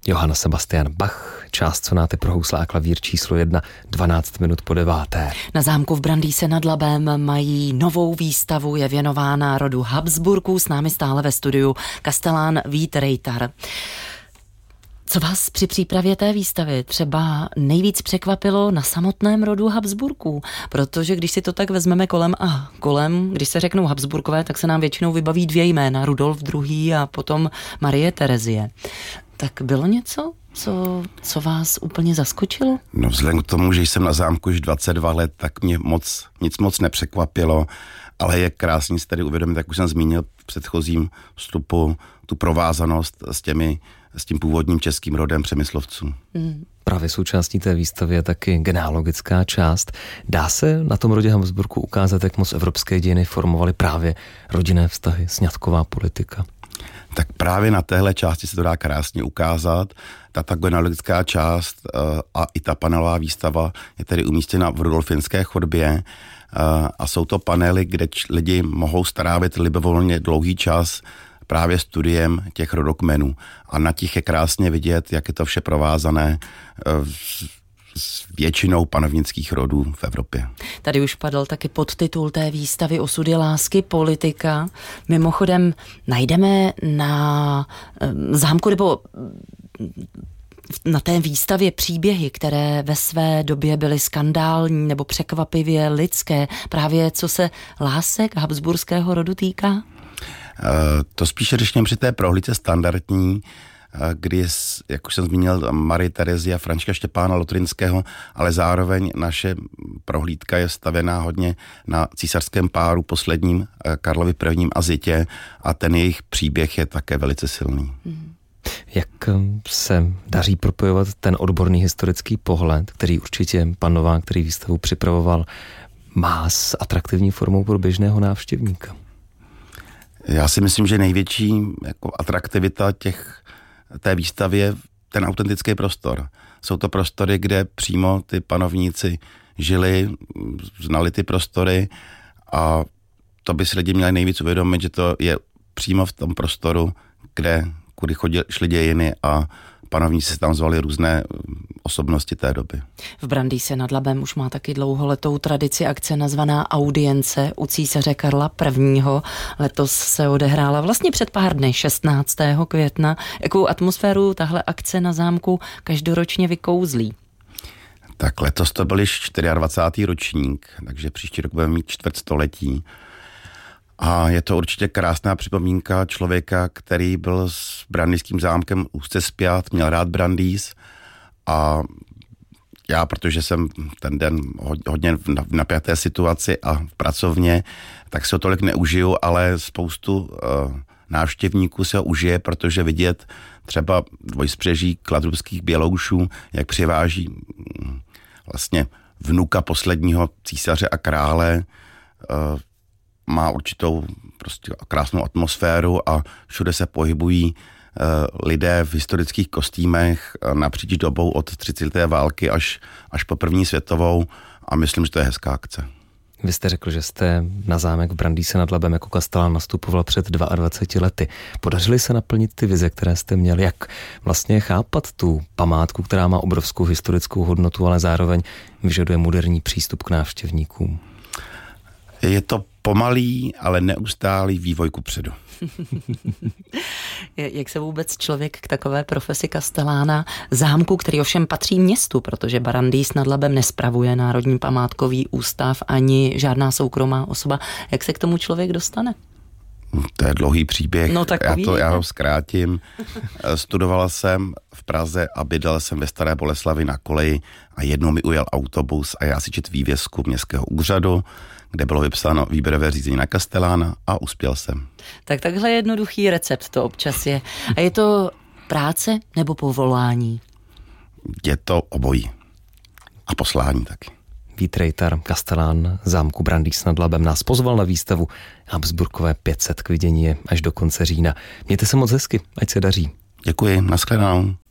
Johann Sebastian Bach, část sonáty pro housle a klavír číslo 1, 12 minut po 9. Na zámku v Brandýse nad Labem mají novou výstavu, je věnována rodu Habsburků, s námi stále ve studiu kastelán Vít Rejtar. Co vás při přípravě té výstavy třeba nejvíc překvapilo na samotném rodu Habsburků? Protože když si to tak vezmeme kolem a kolem, když se řeknou Habsburkové, tak se nám většinou vybaví 2 jména, Rudolf II. A potom Marie Terezie. Tak bylo něco, co vás úplně zaskočilo? No vzhledem k tomu, že jsem na zámku už 22 let, tak mě nic moc nepřekvapilo, ale je krásný si tady uvědomit, jak už jsem zmínil v předchozím vstupu, tu provázanost s tím původním českým rodem Přemyslovců. Právě součástí té výstavy je taky genealogická část. Dá se na tom rodě Habsburků ukázat, jak moc evropské dějiny formovaly právě rodinné vztahy, sňatková politika? Tak právě na téhle části se to dá krásně ukázat. Ta genealogická část a i ta panelová výstava je tedy umístěna v Rudolfinské chodbě a jsou to panely, kde lidi mohou strávit libovolně dlouhý čas právě studiem těch rodokmenů. A na těch je krásně vidět, jak je to vše provázané s většinou panovnických rodů v Evropě. Tady už padl taky podtitul té výstavy Osudy lásky, politika. Mimochodem najdeme na zámku nebo na té výstavě příběhy, které ve své době byly skandální nebo překvapivě lidské, právě co se lásek habsburského rodu týká? To spíše řešíme při té prohlídce standardní, kdy, jak už jsem zmínil, Marie Terezie a Františka Štěpána Lotrinského, ale zároveň naše prohlídka je stavěná hodně na císařském páru posledním Karlovi I. a Zitě a ten jejich příběh je také velice silný. Jak se daří propojovat ten odborný historický pohled, který určitě pan Novák, který výstavu připravoval, má s atraktivní formou pro běžného návštěvníka? Já si myslím, že největší atraktivita té výstavy je ten autentický prostor. Jsou to prostory, kde přímo ty panovníci žili, znali ty prostory a to by si lidi měli nejvíc uvědomit, že to je přímo v tom prostoru, kudy šly dějiny a panovníci se tam zvali různé osobnosti té doby. V Brandýse nad Labem už má taky dlouholetou tradici akce nazvaná Audience u císaře Karla I. Letos se odehrála vlastně před pár dny, 16. května. Jakou atmosféru tahle akce na zámku každoročně vykouzlí? Tak letos to byl již 24. ročník, takže příští rok budeme mít čtvrtstoletí. A je to určitě krásná připomínka člověka, který byl s Brandýským zámkem úzce spjat, měl rád Brandýs a já, protože jsem ten den hodně v napjaté situaci a v pracovně, tak se ho tolik neužiju, ale spoustu návštěvníků se ho užije, protože vidět třeba dvojspřeží kladrubských Běloušů, jak přiváží vlastně vnuka posledního císaře a krále, má určitou prostě krásnou atmosféru a všude se pohybují lidé v historických kostýmech napříč dobou od 30. války až po první světovou a myslím, že to je hezká akce. Vy jste řekl, že jste na zámek v Brandýse nad Labem jako kastelán nastupoval před 22 lety. Podařily se naplnit ty vize, které jste měl? Jak vlastně chápat tu památku, která má obrovskou historickou hodnotu, ale zároveň vyžaduje moderní přístup k návštěvníkům? Je to pomalý, ale neustálý vývoj kupředu. Jak se vůbec člověk k takové profesi kastelána zámku, který ovšem patří městu, protože Brandýs nad Labem nespravuje Národní památkový ústav ani žádná soukromá osoba, jak se k tomu člověk dostane? To je dlouhý příběh, no, já ho zkrátím. Studoval jsem v Praze a bydlel jsem ve Staré Boleslavi na koleji a jednou mi ujel autobus a já si četl vývězku městského úřadu, kde bylo vypsáno výběrové řízení na kastelána a uspěl jsem. Tak takhle jednoduchý recept to občas je. A je to práce nebo povolání? Je to obojí. A poslání taky. Vít Rejtar, kastelán zámku Brandýs nad Labem, nás pozval na výstavu Habsburkové 500 k vidění je až do konce října. Mějte se moc hezky, ať se daří. Děkuji, nashledanou.